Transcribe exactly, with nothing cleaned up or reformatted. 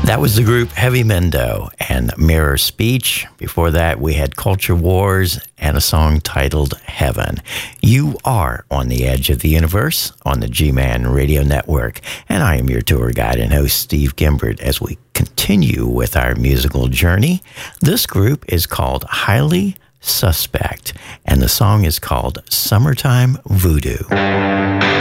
That was the group Heavy Mendo and Mirror Speech. Before that, we had Culture Wars and a song titled Heaven. You are on the edge of the universe on the G-Man Radio Network, and I am your tour guide and host, Steve Gimbert, as we continue with our musical journey. This group is called Highly Suspect, and the song is called Summertime Voodoo.